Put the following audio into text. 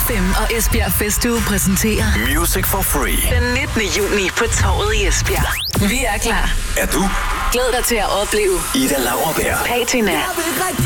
FM og Esbjerg Festuge præsenterer Music for Free. den 19. juni på Torvet i Esbjerg. Vi er klar. Er du? Glæd dig til at opleve Ida Lauerberg, Patina,